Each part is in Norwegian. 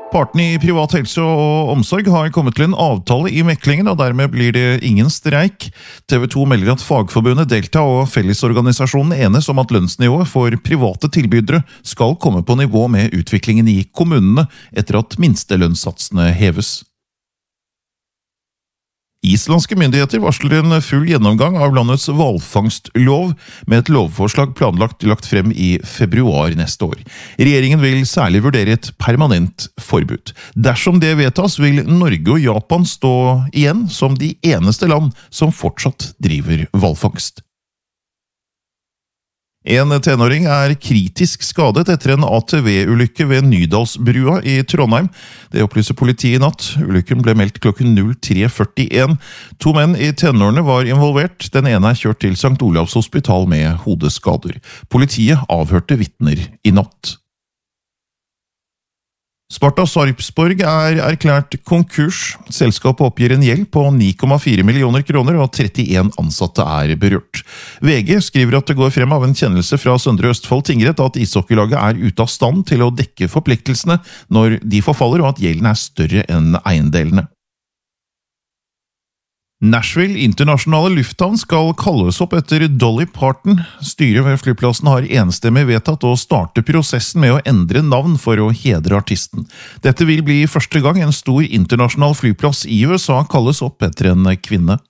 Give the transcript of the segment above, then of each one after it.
Partene i privat helse og omsorg har kommet til en avtale i meklingen, og dermed blir det ingen streik. TV 2 melder at Fagforbundet Delta og Fellesorganisasjonen enes om at lønnsnivået for private tilbydere skal komme på nivå med utviklingen i kommunene etter at minstelønnssatsene heves. Islandske myndigheter varsler en full gjennomgang av landets hvalfangstlov med et lovforslag planlagt lagt frem i februar neste år. Regjeringen vil særlig vurdere et permanent forbud. Dersom det vedtas, vil Norge og Japan stå igjen som de eneste land som fortsatt driver hvalfangst. En tenåring er kritisk skadet etter en ATV-ulykke ved Nydalsbrua i Trondheim. Det opplyser politiet i natt. Ulykken ble meldt klokken 03:41. 2 menn i tenårene var involvert. Den ene er kjørt til St. Olavs hospital med hodeskader. Politiet avhørte vitner i natt. Sparta Sarpsborg er erklært konkurs. Selskapet oppgir en gjeld på 9,4 millioner kroner, og 31 ansatte er berørt. VG skriver at det går frem av en kjennelse fra Søndre Østfold tingrett at ishockeylaget er ute av stand til å dekke forpliktelsene når de forfaller, og at gjelden er større enn eiendelene. Nashville internasjonale lufthavn skal kalles opp etter Dolly Parton. Styret ved flyplassen har enstemmig vedtatt å starte prosessen med å endre navn for å hedre artisten. Dette vil bli første gang en stor internasjonal flyplass i USA kalles opp etter en kvinne.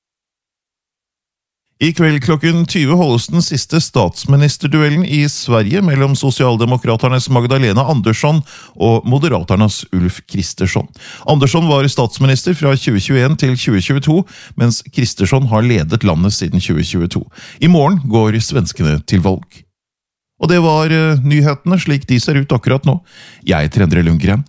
I kveld klokken 20 holdes den siste statsministerduellen i Sverige mellom sosialdemokraternes Magdalena Andersson og moderaternes Ulf Kristersson. Andersson var statsminister fra 2021 til 2022, mens Kristersson har ledet landet siden 2022. I morgen går svenskene til valg. Og det var nyhetene slik de ser ut akkurat nå. Jeg heter Endre Lundgren.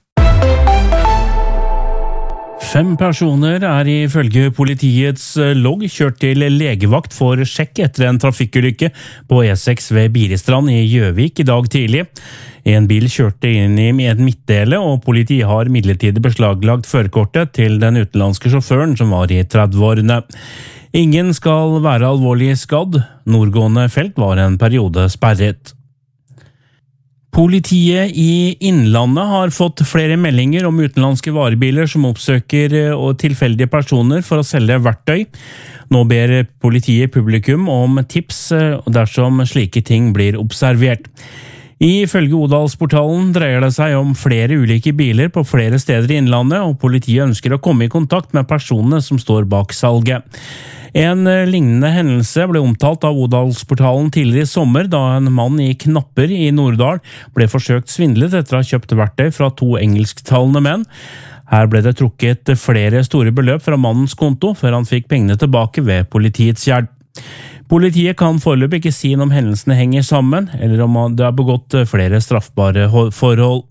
5 personer er ifølge politiets logg kjørt til legevakt for sjekk etter en trafikkulykke på E6 ved Biristrand i Gjøvik i dag tidlig. En bil kjørte inn i en midtdele, og politiet har midlertidig beslaglagt førerkortet til den utenlandske sjåføren som var i 30-årene. Ingen skal være alvorlig skadd. Nordgående felt var en periode sperret. Politiet i Innlandet har fått flere meldinger om utenlandske varebiler som oppsøker tilfeldige personer for å selge verktøy. Nå ber politiet publikum om tips dersom slike ting blir observert. Ifølge Odalsportalen dreier det seg om flere ulike biler på flere steder i Innlandet, og politiet ønsker å komme i kontakt med personene som står bak salget. En lignende hendelse ble omtalt av Odalsportalen tidligere i sommer, da en mann i Knapper i Norddal ble forsøkt svindlet etter å ha kjøpt verktøy fra 2 engelsktalende menn. Her ble det trukket flere store beløp fra mannens konto, før han fikk pengene tilbake ved politiets hjelp. Politiet kan foreløpig ikke si om hendelsene henger sammen, eller om det er begått flere straffbare forhold.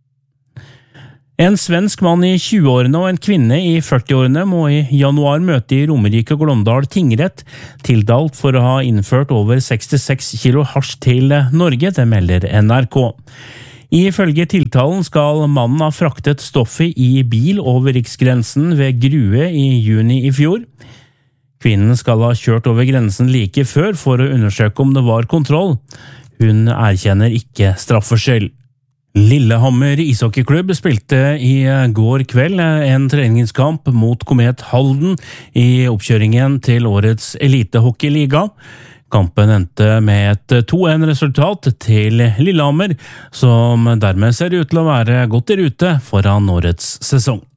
En svensk mann i 20-årene og en kvinne i 40-årene må i januar møte i Romerike og Glåmdal tingrett, tiltalt for å ha innført over 66 kilo hasj til Norge, det melder NRK. Ifølge tiltalen skal mannen ha fraktet stoffet i bil over riksgrensen ved Grue i juni i fjor. Kvinnen skal ha kjørt over grensen like før for å undersøke om det var kontroll. Hun erkjenner ikke straffskyld. Lillehammer ishockeyklubb spilte i går kveld en treningskamp mot Komet Halden i oppkjøringen til årets elitehockeyliga. Kampen endte med et 2-1-resultat til Lillehammer, som dermed ser ut til å være godt i rute foran årets sesong.